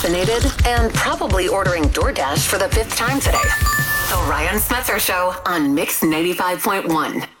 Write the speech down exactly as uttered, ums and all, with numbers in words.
vaccinated and probably ordering DoorDash for the fifth time today. The Ryan Smetzer Show on Mix ninety-five point one.